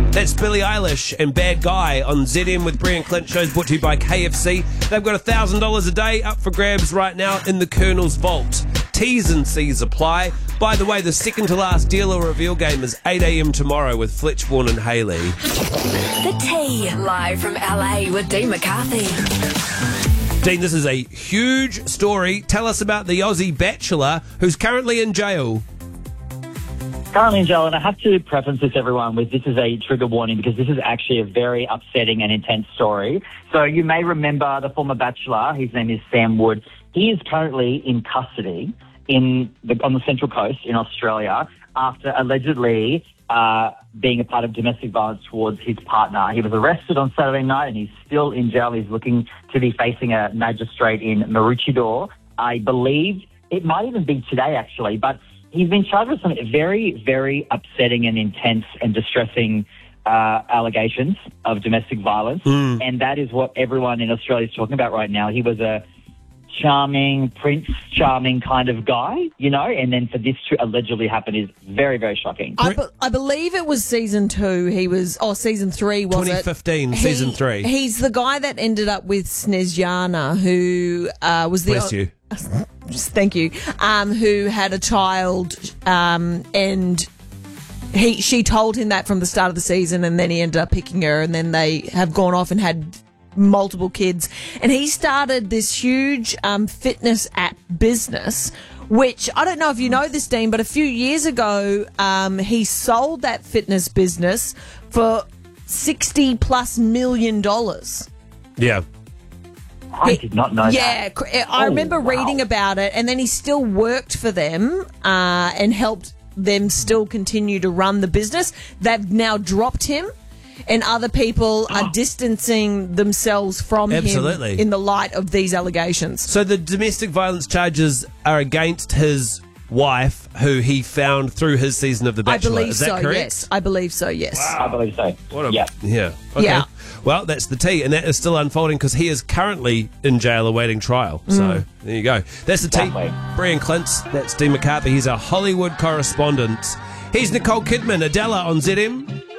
That's Billie Eilish and Bad Guy on ZM with Brian Clint. Shows brought to you by KFC. They've got $1,000 a day up for grabs right now in the Colonel's Vault. T's and C's apply. By the way, the second to last deal or reveal game is 8 a.m. tomorrow with Fletch, Vaughan and Hayley. The T. Live from LA with Dean McCarthy. Dean, this is a huge story. Tell us about the Aussie bachelor who's currently in jail. Currently in jail, and I have to preface this, everyone, with this is a trigger warning because this is actually a very upsetting and intense story. So you may remember the former bachelor. His name is Sam Wood. He is currently in custody on the Central Coast in Australia after allegedly being a part of domestic violence towards his partner. He was arrested on Saturday night and he's still in jail. He's looking to be facing a magistrate in Maroochydore. I believe it might even be today, actually, but he's been charged with some very, very upsetting and intense and distressing allegations of domestic violence. And that is what everyone in Australia is talking about right now. He was a charming, Prince Charming kind of guy, you know, and then for this to allegedly happen is very, very shocking. I believe it was season 2. He was, season 3, was 2015, season 3. He's the guy that ended up with Snezjana, who was the... Bless you. Thank you. Who had a child, and she told him that from the start of the season, and then he ended up picking her, and then they have gone off and had multiple kids. And he started this huge fitness app business, which I don't know if you know this, Dean, but a few years ago, he sold that fitness business for $60+ million. Yeah. I did not know that. Yeah, I remember reading about it, and then he still worked for them and helped them still continue to run the business. They've now dropped him, and other people are distancing themselves from him in the light of these allegations. So the domestic violence charges are against his wife, who he found through his season of The Bachelor. Is that correct? Yes. I believe so, yes. I believe so. Yeah. Okay. Yeah. Well, that's the tea, and that is still unfolding because he is currently in jail awaiting trial. So there you go. That's the tea. Brian Clintz. That's Dean McCarthy. He's a Hollywood correspondent. He's Nicole Kidman, Adela on ZM.